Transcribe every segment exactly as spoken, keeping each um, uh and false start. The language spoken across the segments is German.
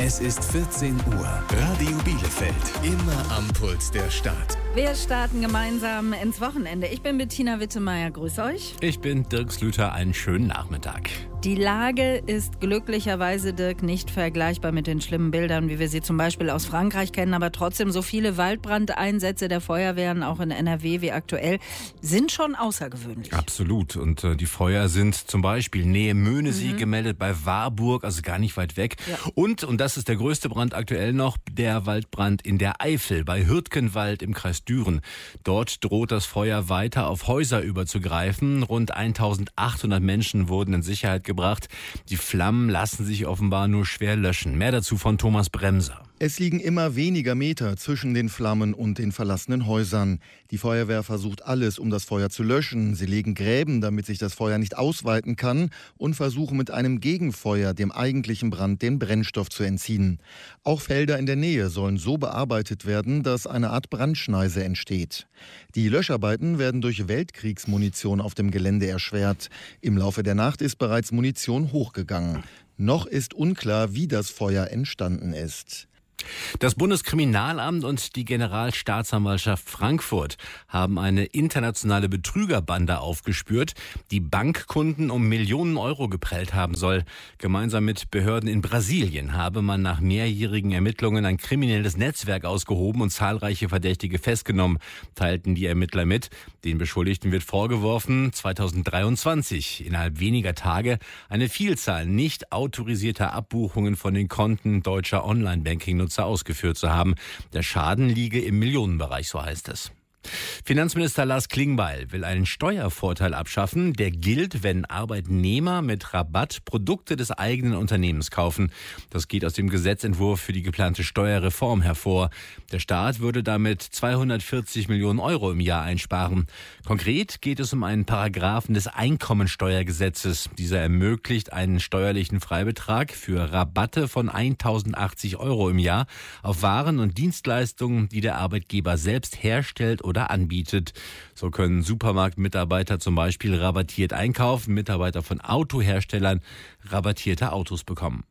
Es ist vierzehn Uhr. Radio Bielefeld. Immer am Puls der Stadt. Wir starten gemeinsam ins Wochenende. Ich bin Bettina Wittemeyer. Grüß euch. Ich bin Dirk Slüter. Einen schönen Nachmittag. Die Lage ist glücklicherweise, Dirk, nicht vergleichbar mit den schlimmen Bildern, wie wir sie zum Beispiel aus Frankreich kennen. Aber trotzdem, so viele Waldbrandeinsätze der Feuerwehren, auch in N R W wie aktuell, sind schon außergewöhnlich. Absolut. Und äh, die Feuer sind zum Beispiel Nähe Möhnesee mhm. gemeldet, bei Warburg, also gar nicht weit weg. Ja. Und, und das ist der größte Brand aktuell noch, der Waldbrand in der Eifel, bei Hürtgenwald im Kreis Düren. Dort droht das Feuer weiter auf Häuser überzugreifen. Rund eintausendachthundert Menschen wurden in Sicherheit gebracht. Die Flammen lassen sich offenbar nur schwer löschen. Mehr dazu von Thomas Bremser. Es liegen immer weniger Meter zwischen den Flammen und den verlassenen Häusern. Die Feuerwehr versucht alles, um das Feuer zu löschen. Sie legen Gräben, damit sich das Feuer nicht ausweiten kann, und versuchen mit einem Gegenfeuer dem eigentlichen Brand den Brennstoff zu entziehen. Auch Felder in der Nähe sollen so bearbeitet werden, dass eine Art Brandschneise entsteht. Die Löscharbeiten werden durch Weltkriegsmunition auf dem Gelände erschwert. Im Laufe der Nacht ist bereits Munition hochgegangen. Noch ist unklar, wie das Feuer entstanden ist. Das Bundeskriminalamt und die Generalstaatsanwaltschaft Frankfurt haben eine internationale Betrügerbande aufgespürt, die Bankkunden um Millionen Euro geprellt haben soll. Gemeinsam mit Behörden in Brasilien habe man nach mehrjährigen Ermittlungen ein kriminelles Netzwerk ausgehoben und zahlreiche Verdächtige festgenommen, teilten die Ermittler mit. Den Beschuldigten wird vorgeworfen, zweitausenddreiundzwanzig, innerhalb weniger Tage, eine Vielzahl nicht autorisierter Abbuchungen von den Konten deutscher Online-Banking-Nutzer ausgeführt zu haben. Der Schaden liege im Millionenbereich, so heißt es. Finanzminister Lars Klingbeil will einen Steuervorteil abschaffen, der gilt, wenn Arbeitnehmer mit Rabatt Produkte des eigenen Unternehmens kaufen. Das geht aus dem Gesetzentwurf für die geplante Steuerreform hervor. Der Staat würde damit zweihundertvierzig Millionen Euro im Jahr einsparen. Konkret geht es um einen Paragraphen des Einkommensteuergesetzes. Dieser ermöglicht einen steuerlichen Freibetrag für Rabatte von eintausendachtzig Euro im Jahr auf Waren und Dienstleistungen, die der Arbeitgeber selbst herstellt oder oder anbietet. So können Supermarktmitarbeiter zum Beispiel rabattiert einkaufen, Mitarbeiter von Autoherstellern rabattierte Autos bekommen.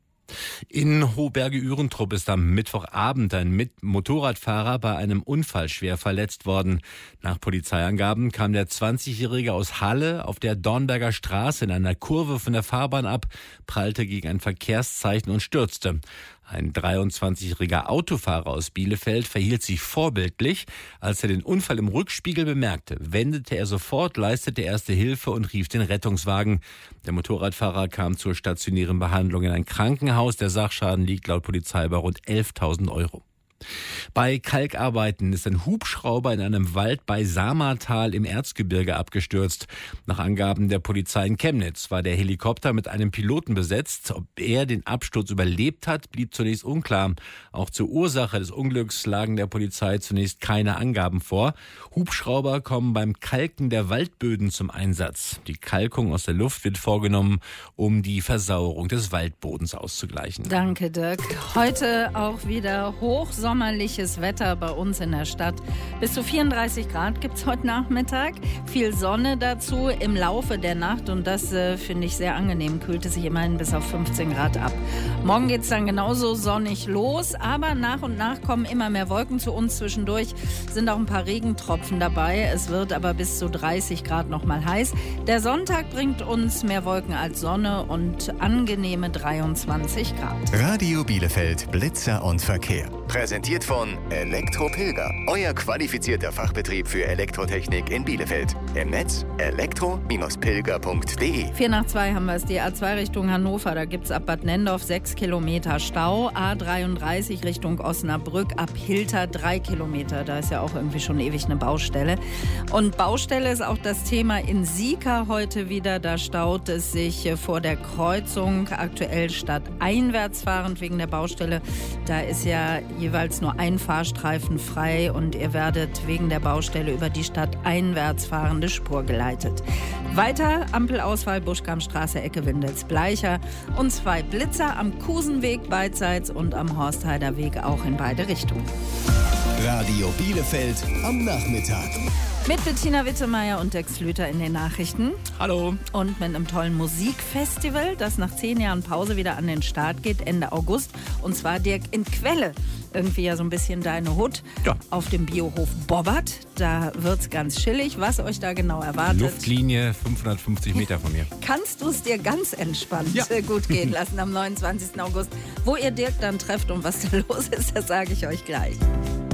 In Hohberge-Ührentrupp ist am Mittwochabend ein Mit- Motorradfahrer bei einem Unfall schwer verletzt worden. Nach Polizeiangaben kam der zwanzigjährige aus Halle auf der Dornberger Straße in einer Kurve von der Fahrbahn ab, prallte gegen ein Verkehrszeichen und stürzte. Ein dreiundzwanzigjähriger Autofahrer aus Bielefeld verhielt sich vorbildlich. Als er den Unfall im Rückspiegel bemerkte, wendete er sofort, leistete erste Hilfe und rief den Rettungswagen. Der Motorradfahrer kam zur stationären Behandlung in ein Krankenhaus. Der Sachschaden liegt laut Polizei bei rund elftausend Euro. Bei Kalkarbeiten ist ein Hubschrauber in einem Wald bei Samertal im Erzgebirge abgestürzt. Nach Angaben der Polizei in Chemnitz war der Helikopter mit einem Piloten besetzt. Ob er den Absturz überlebt hat, blieb zunächst unklar. Auch zur Ursache des Unglücks lagen der Polizei zunächst keine Angaben vor. Hubschrauber kommen beim Kalken der Waldböden zum Einsatz. Die Kalkung aus der Luft wird vorgenommen, um die Versauerung des Waldbodens auszugleichen. Danke, Dirk. Heute auch wieder Hochsommer. Sommerliches Wetter bei uns in der Stadt. Bis zu vierunddreißig Grad gibt es heute Nachmittag. Viel Sonne dazu im Laufe der Nacht und das äh, finde ich sehr angenehm. Kühlt es sich immerhin bis auf fünfzehn Grad ab. Morgen geht es dann genauso sonnig los, aber nach und nach kommen immer mehr Wolken zu uns. Zwischendurch sind auch ein paar Regentropfen dabei. Es wird aber bis zu dreißig Grad noch mal heiß. Der Sonntag bringt uns mehr Wolken als Sonne und angenehme dreiundzwanzig Grad. Radio Bielefeld, Blitzer und Verkehr. Präsentiert von Elektro-Pilger, euer qualifizierter Fachbetrieb für Elektrotechnik in Bielefeld. Im Netz elektro Bindestrich pilger punkt de. vier nach zwei haben wir es, die A zwei Richtung Hannover, da gibt es ab Bad Nendorf sechs Kilometer Stau. A dreiunddreißig Richtung Osnabrück, ab Hilter drei Kilometer, da ist ja auch irgendwie schon ewig eine Baustelle. Und Baustelle ist auch das Thema in Sieker heute wieder, da staut es sich vor der Kreuzung, aktuell stadteinwärts fahrend wegen der Baustelle. Da ist ja jeweils nur ein Fahrstreifen frei und ihr werdet wegen der Baustelle über die Stadt einwärts fahrende Spur geleitet. Weiter Ampelausfall Buschkammstraße, Ecke Windels-Bleicher und zwei Blitzer am Kusenweg beidseits und am Horstheider Weg auch in beide Richtungen. Radio Bielefeld am Nachmittag. Mit Bettina Wittemeyer und Dirk Slüter in den Nachrichten. Hallo. Und mit einem tollen Musikfestival, das nach zehn Jahren Pause wieder an den Start geht, Ende August. Und zwar, Dirk, in Quelle. Irgendwie ja so ein bisschen deine Hut. Ja. Auf dem Biohof Bobbert. Da wird's ganz chillig. Was euch da genau erwartet. Luftlinie fünfhundertfünfzig Meter von mir. Kannst du es dir ganz entspannt Ja. gut gehen lassen am neunundzwanzigsten August. Wo ihr Dirk dann trefft und was da los ist, das sage ich euch gleich.